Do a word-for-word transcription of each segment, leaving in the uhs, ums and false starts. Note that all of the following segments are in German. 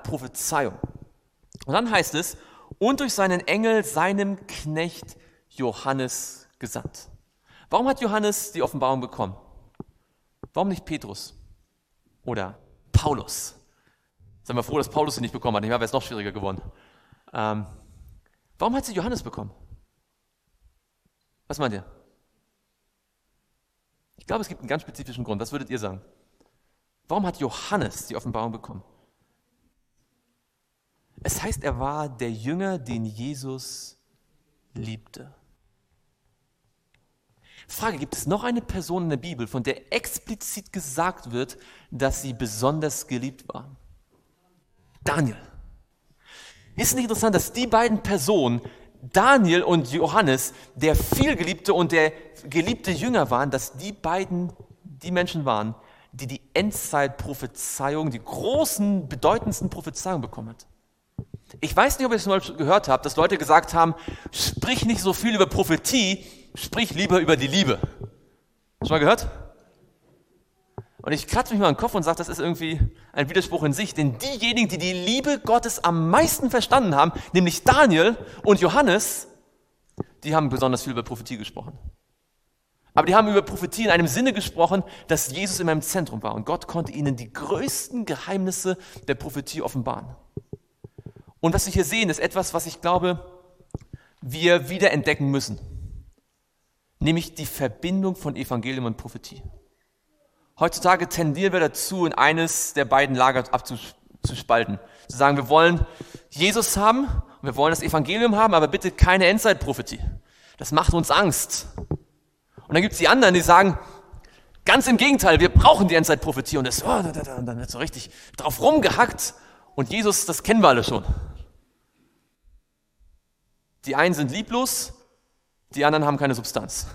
Prophezeiung. Und dann heißt es, und durch seinen Engel seinem Knecht Johannes gesandt. Warum hat Johannes die Offenbarung bekommen? Warum nicht Petrus oder Paulus? Seien wir froh, dass Paulus sie nicht bekommen hat, nicht wahr? Wäre es noch schwieriger geworden. Ähm, warum hat sie Johannes bekommen? Was meint ihr? Ich glaube, es gibt einen ganz spezifischen Grund. Was würdet ihr sagen? Warum hat Johannes die Offenbarung bekommen? Es heißt, er war der Jünger, den Jesus liebte. Frage, gibt es noch eine Person in der Bibel, von der explizit gesagt wird, dass sie besonders geliebt war? Daniel. Ist nicht interessant, dass die beiden Personen, Daniel und Johannes, der vielgeliebte und der geliebte Jünger waren, dass die beiden die Menschen waren, die die Endzeitprophezeiung, die großen, bedeutendsten Prophezeiungen bekommen hat. Ich weiß nicht, ob ihr es mal gehört habt, dass Leute gesagt haben, sprich nicht so viel über Prophetie, sprich lieber über die Liebe. Schon mal gehört? Und ich kratze mich mal im Kopf und sage, das ist irgendwie ein Widerspruch in sich, denn diejenigen, die die Liebe Gottes am meisten verstanden haben, nämlich Daniel und Johannes, die haben besonders viel über Prophetie gesprochen. Aber die haben über Prophetie in einem Sinne gesprochen, dass Jesus immer im Zentrum war und Gott konnte ihnen die größten Geheimnisse der Prophetie offenbaren. Und was wir hier sehen, ist etwas, was ich glaube, wir wiederentdecken müssen. Nämlich die Verbindung von Evangelium und Prophetie. Heutzutage tendieren wir dazu, in eines der beiden Lager abzuspalten. Zu sagen, wir wollen Jesus haben, wir wollen das Evangelium haben, aber bitte keine Endzeitprophetie. Das macht uns Angst. Und dann gibt es die anderen, die sagen, ganz im Gegenteil, wir brauchen die Endzeitprophetie. Und, das, oh, und dann wird so richtig drauf rumgehackt. Und Jesus, das kennen wir alle schon. Die einen sind lieblos, die anderen haben keine Substanz.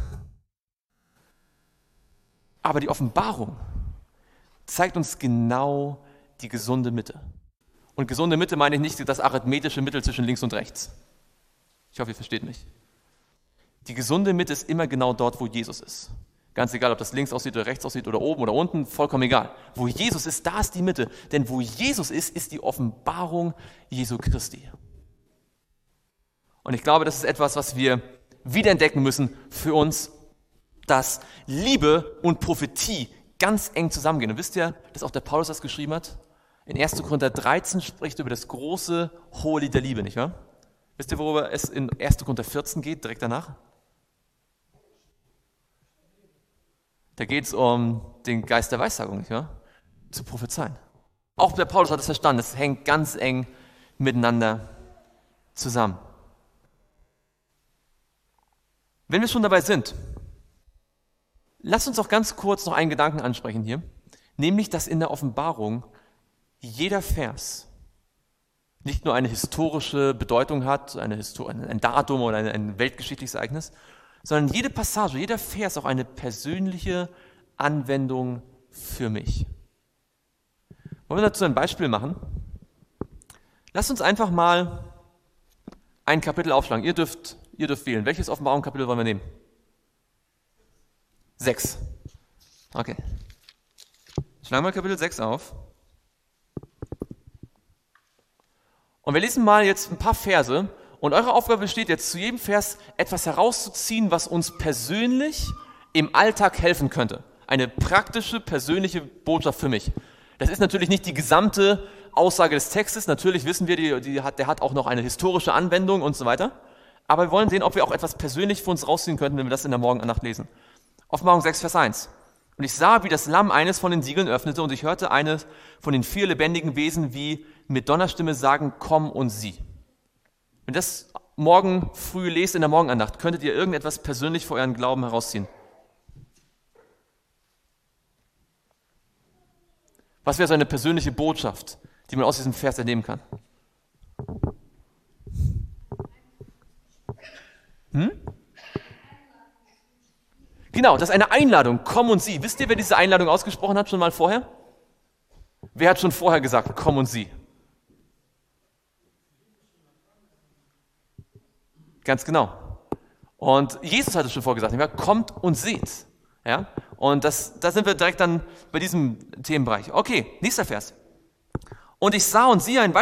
Aber die Offenbarung zeigt uns genau die gesunde Mitte. Und gesunde Mitte meine ich nicht das arithmetische Mittel zwischen links und rechts. Ich hoffe, ihr versteht mich. Die gesunde Mitte ist immer genau dort, wo Jesus ist. Ganz egal, ob das links aussieht oder rechts aussieht oder oben oder unten, vollkommen egal. Wo Jesus ist, da ist die Mitte. Denn wo Jesus ist, ist die Offenbarung Jesu Christi. Und ich glaube, das ist etwas, was wir wiederentdecken müssen für uns, dass Liebe und Prophetie ganz eng zusammengehen. Und wisst ihr, dass auch der Paulus das geschrieben hat? In erster Korinther dreizehn spricht er über das große, hohe Lied der Liebe, nicht wahr? Wisst ihr, worüber es in erster Korinther vierzehn geht, direkt danach? Da geht es um den Geist der Weissagung, nicht wahr? Zu prophezeien. Auch der Paulus hat es verstanden, es hängt ganz eng miteinander zusammen. Wenn wir schon dabei sind, lasst uns doch ganz kurz noch einen Gedanken ansprechen hier, nämlich, dass in der Offenbarung jeder Vers nicht nur eine historische Bedeutung hat, eine Histo- ein Datum oder ein, ein weltgeschichtliches Ereignis, sondern jede Passage, jeder Vers auch eine persönliche Anwendung für mich. Wollen wir dazu ein Beispiel machen? Lasst uns einfach mal ein Kapitel aufschlagen. Ihr dürft, ihr dürft wählen. Welches Offenbarung-Kapitel wollen wir nehmen? Sechs. Okay. Schlagen wir Kapitel sechs auf. Und wir lesen mal jetzt ein paar Verse. Und eure Aufgabe besteht jetzt, zu jedem Vers etwas herauszuziehen, was uns persönlich im Alltag helfen könnte. Eine praktische, persönliche Botschaft für mich. Das ist natürlich nicht die gesamte Aussage des Textes. Natürlich wissen wir, die, die hat, der hat auch noch eine historische Anwendung und so weiter. Aber wir wollen sehen, ob wir auch etwas persönlich für uns rausziehen könnten, wenn wir das in der Morgenandacht lesen. Offenbarung sechs, Vers eins. Und ich sah, wie das Lamm eines von den Siegeln öffnete, und ich hörte eines von den vier lebendigen Wesen wie mit Donnerstimme sagen, komm und sieh. Wenn ihr das morgen früh lest in der Morgenandacht, könntet ihr irgendetwas persönlich für euren Glauben herausziehen. Was wäre so eine persönliche Botschaft, die man aus diesem Vers entnehmen kann? Hm? Genau, das ist eine Einladung. Komm und sieh. Wisst ihr, wer diese Einladung ausgesprochen hat, schon mal vorher? Wer hat schon vorher gesagt, komm und sieh? Ganz genau. Und Jesus hat es schon vorgesagt, ja, kommt und seht. Ja? Und das, da sind wir direkt dann bei diesem Themenbereich. Okay, nächster Vers. Und ich sah und siehe ein